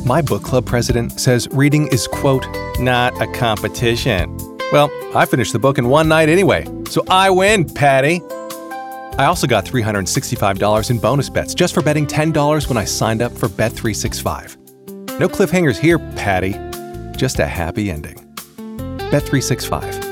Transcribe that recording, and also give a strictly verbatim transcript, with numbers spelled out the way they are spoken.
My book club president says reading is, quote, not a competition. Well, I finished the book in one night anyway, so I win, Patty. I also got three hundred sixty-five dollars in bonus bets just for betting ten dollars when I signed up for Bet three sixty-five. No cliffhangers here, Patty. Just a happy ending. Bet three sixty-five.